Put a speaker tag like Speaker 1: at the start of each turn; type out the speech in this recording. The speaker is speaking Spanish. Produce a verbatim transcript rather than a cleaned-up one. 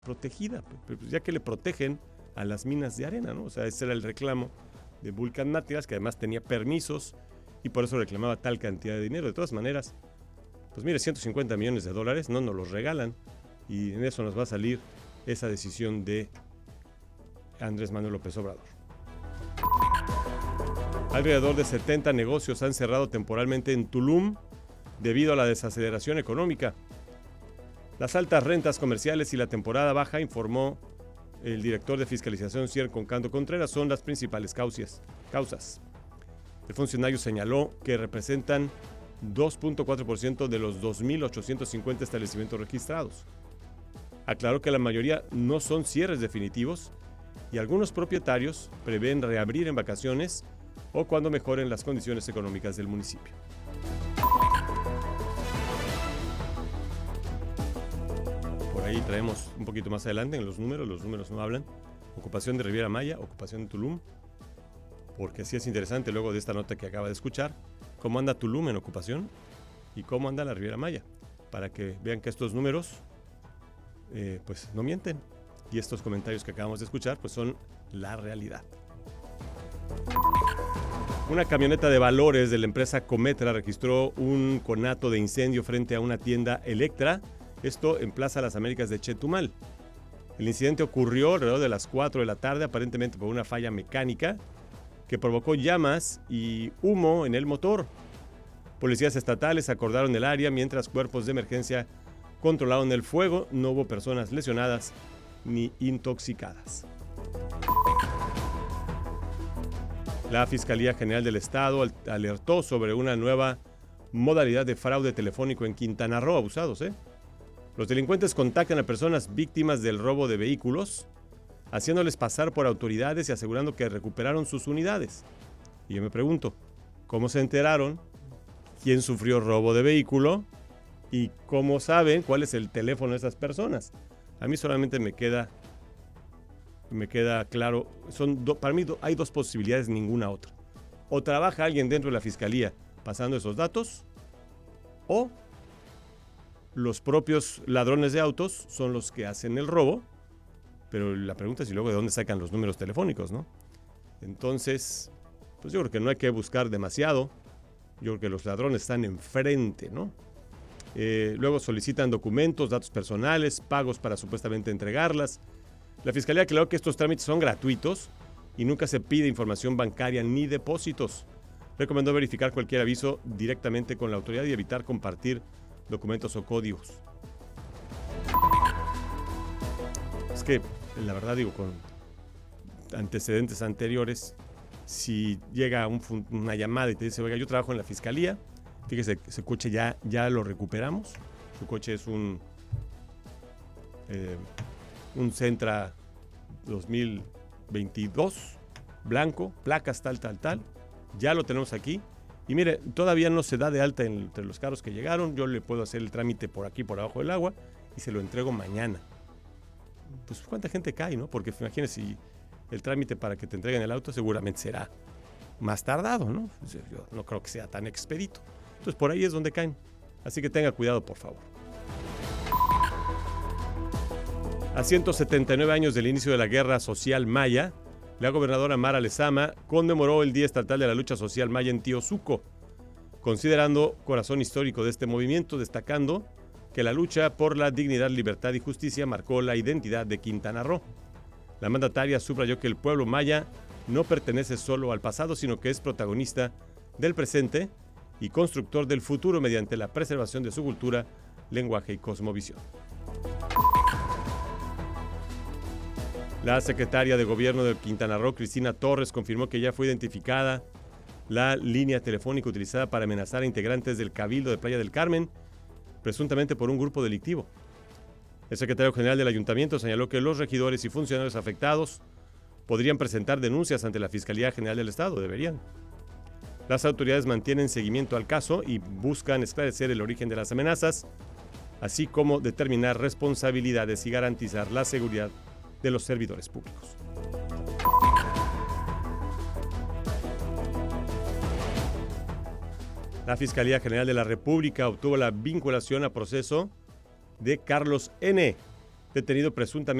Speaker 1: protegida, pues ya que le protegen a las minas de arena, ¿no? O sea, ese era el reclamo de Vulcan Materials, que además tenía permisos y por eso reclamaba tal cantidad de dinero. De todas maneras, pues mire, ciento cincuenta millones de dólares no nos los regalan y en eso nos va a salir esa decisión de Andrés Manuel López Obrador. Alrededor de setenta negocios han cerrado temporalmente en Tulum debido a la desaceleración económica. Las altas rentas comerciales y la temporada baja, informó el director de fiscalización Cierco Canto Contreras, son las principales causas. causas. El funcionario señaló que representan dos punto cuatro por ciento de los dos mil ochocientos cincuenta establecimientos registrados. Aclaró que la mayoría no son cierres definitivos y algunos propietarios prevén reabrir en vacaciones o cuando mejoren las condiciones económicas del municipio. Por ahí traemos un poquito más adelante en los números, los números no hablan. Ocupación de Riviera Maya, ocupación de Tulum, porque sí es interesante luego de esta nota que acaba de escuchar, cómo anda Tulum en ocupación y cómo anda la Riviera Maya, para que vean que estos números eh, pues no mienten y estos comentarios que acabamos de escuchar pues son la realidad. Una camioneta de valores de la empresa Cometra registró un conato de incendio frente a una tienda Electra, esto en Plaza Las Américas de Chetumal. El incidente ocurrió alrededor de las cuatro de la tarde, aparentemente por una falla mecánica que provocó llamas y humo en el motor. Policías estatales acordaron el área mientras cuerpos de emergencia controlaron el fuego. No hubo personas lesionadas ni intoxicadas. La Fiscalía General del Estado alertó sobre una nueva modalidad de fraude telefónico en Quintana Roo. Abusados, ¿eh? Los delincuentes contactan a personas víctimas del robo de vehículos, haciéndoles pasar por autoridades y asegurando que recuperaron sus unidades. Y yo me pregunto, ¿cómo se enteraron quién sufrió robo de vehículo y cómo saben cuál es el teléfono de esas personas? A mí solamente me queda, me queda claro, son do, para mí do, hay dos posibilidades, ninguna otra. O trabaja alguien dentro de la fiscalía pasando esos datos, o los propios ladrones de autos son los que hacen el robo, pero la pregunta es si luego de dónde sacan los números telefónicos, ¿no? Entonces, pues yo creo que no hay que buscar demasiado. Yo creo que los ladrones están enfrente, ¿no? Eh, luego solicitan documentos, datos personales, pagos para supuestamente entregarlas. La Fiscalía aclaró que estos trámites son gratuitos y nunca se pide información bancaria ni depósitos. Recomendó verificar cualquier aviso directamente con la autoridad y evitar compartir documentos o códigos. Es que, la verdad digo, con antecedentes anteriores, si llega un, una llamada y te dice, oiga, yo trabajo en la fiscalía, fíjese, ese coche ya, ya lo recuperamos, su coche es un, eh, un Sentra dos mil veintidós, blanco, placas tal, tal, tal, ya lo tenemos aquí, y mire, todavía no se da de alta entre los carros que llegaron, yo le puedo hacer el trámite por aquí, por abajo del agua, y se lo entrego mañana. Pues cuánta gente cae, ¿no? Porque imagínense, si el trámite para que te entreguen el auto seguramente será más tardado, ¿no? Yo no creo que sea tan expedito. Entonces por ahí es donde caen. Así que tenga cuidado, por favor. A ciento setenta y nueve años del inicio de la Guerra Social Maya, la gobernadora Mara Lezama conmemoró el Día Estatal de la Lucha Social Maya en Tiosuco, considerando corazón histórico de este movimiento, destacando que la lucha por la dignidad, libertad y justicia marcó la identidad de Quintana Roo. La mandataria subrayó que el pueblo maya no pertenece solo al pasado, sino que es protagonista del presente y constructor del futuro mediante la preservación de su cultura, lenguaje y cosmovisión. La secretaria de Gobierno de Quintana Roo, Cristina Torres, confirmó que ya fue identificada la línea telefónica utilizada para amenazar a integrantes del Cabildo de Playa del Carmen, presuntamente por un grupo delictivo. El secretario general del ayuntamiento señaló que los regidores y funcionarios afectados podrían presentar denuncias ante la Fiscalía General del Estado, deberían. Las autoridades mantienen seguimiento al caso y buscan esclarecer el origen de las amenazas, así como determinar responsabilidades y garantizar la seguridad de los servidores públicos. La Fiscalía General de la República obtuvo la vinculación a proceso de Carlos N., detenido presuntamente